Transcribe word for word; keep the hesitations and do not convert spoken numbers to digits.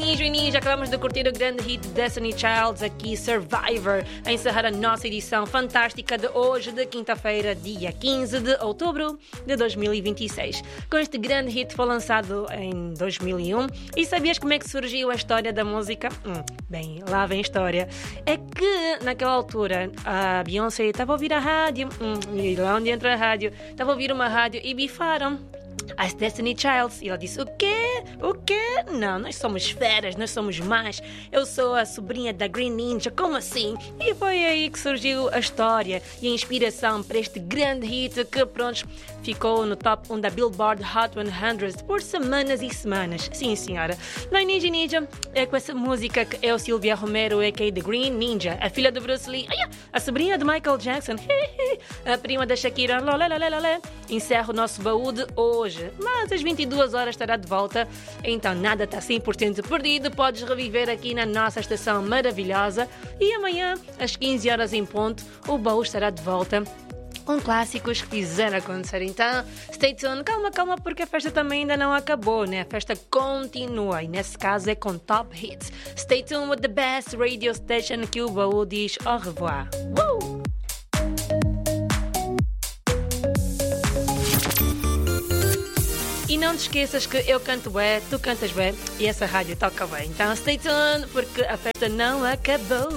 Ninja e Ninja, acabamos de curtir o grande hit Destiny Childs, aqui Survivor, a encerrar a nossa edição fantástica de hoje, de quinta-feira, dia quinze de outubro de dois mil e vinte e seis. Com este grande hit foi lançado em dois mil e um. E sabias como é que surgiu a história da música? Hum, bem, lá vem a história. É que naquela altura a Beyoncé estava a ouvir a rádio, hum, e lá onde entra a rádio, estava a ouvir uma rádio e bifaram as Destiny Childs. E ela disse, o quê? O quê? Não, nós somos feras, nós somos más. Eu sou a sobrinha da Green Ninja, como assim? E foi aí que surgiu a história e a inspiração para este grande hit que, pronto, ficou no top um da Billboard Hot cem por semanas e semanas. Sim, senhora. Não é Ninja Ninja? É com essa música que eu, Silvia Romero, a k a. The Green Ninja, a filha do Bruce Lee, ai, a sobrinha de Michael Jackson, a prima da Shakira, encerra o nosso baú de hoje. Mas às vinte e duas horas estará de volta, então nada está cem por cento perdido, podes reviver aqui na nossa estação maravilhosa e amanhã, às quinze horas em ponto, o baú estará de volta com clássicos que fizeram acontecer. Então, stay tuned, calma, calma, porque a festa também ainda não acabou, né? A festa continua e nesse caso é com top hits. Stay tuned with the best radio station que o baú diz au revoir. Woo! E não te esqueças que eu canto bué, tu cantas bué e essa rádio toca bué. Então stay tuned porque a festa não acabou.